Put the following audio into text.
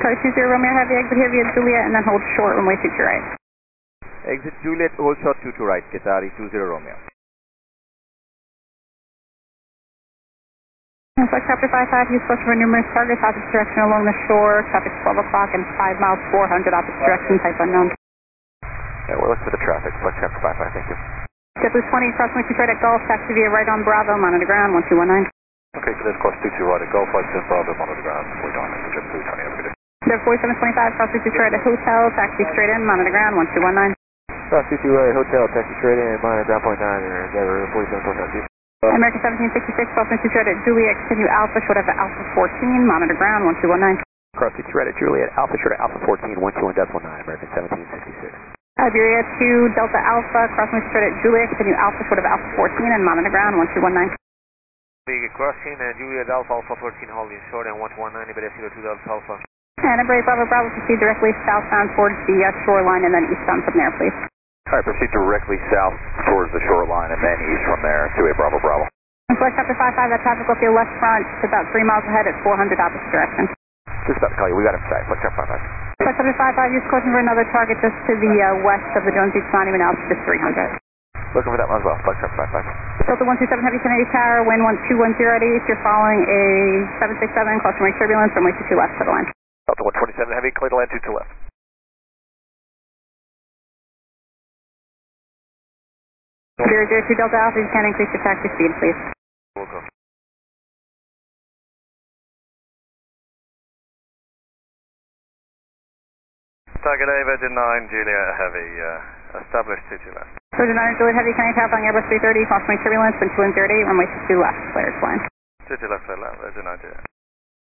Charlie 20 Romeo Heavy, exit here via Juliet, and then hold short runway 22 right. Exit Juliet, hold short 22 right, Qatari 20 Romeo. Flight Chapter 55, use close for numerous targets, opposite direction along the shore, traffic 12 o'clock and 5 miles 400, opposite direction, type unknown. Yeah, we're looking for the traffic, Flight Chapter 55, thank you. JetBlue 20, crossing 22 right at Gulf, taxi via right on Bravo, monitor ground, 1219. Okay, so this course 22 right at Gulf, flight 10 Bravo, monitor ground, 419, JetBlue 20, have a good day. There 4725, cross 22 right at Hotel, taxi straight in, monitor ground, 1219. Cross 22 right, Hotel, taxi straight in, monitor ground, .9, Endeavor 4729. American 1766, cross 22 right at Juliet, continue Alpha, short of Alpha 14, monitor ground, 1219. Cross 22 right at Juliet, Alpha short of Alpha 14, 12.9, American 1766. Iberia 2 Delta Alpha, crossing straight at Juliet, continue Alpha, short of Alpha 14, and monitor ground, 1219. Crossing Juliet Alpha, Alpha 14, holding short and 1219, Iberia 2 Delta Alpha. And Iberia Bravo, Bravo, proceed directly southbound towards the shoreline and then eastbound from there, please. All right, proceed directly south towards the shoreline and then east from there to a Bravo, Bravo. Flight Chapter 55, that traffic will be left front, it's about 3 miles ahead at 400 opposite direction. Just about to call you, we got him sight, Flight Chapter 55. Flight Chapter 55, use caution for another target just to the west of the Jones Beach Monument, altitude 300. Looking for that one as well, Flight Chapter 55. Delta 127 Heavy Kennedy Tower, wind 121 at east, you're following a 767, caution wake turbulence, runway 22 left to the line. Delta 127 Heavy, clear to land 22 left. 002 Delta Alpha, you can increase your taxi speed, please. We'll go. Target A, Virgin 9, Juliet Heavy, established 22 left. Virgin 9, Juliet Heavy, Kennedy Tower, flying Airbus 330, caution wake turbulence, wind 21 at runway 22 left, clear to line. 22 left, Virgin 9, Juliet.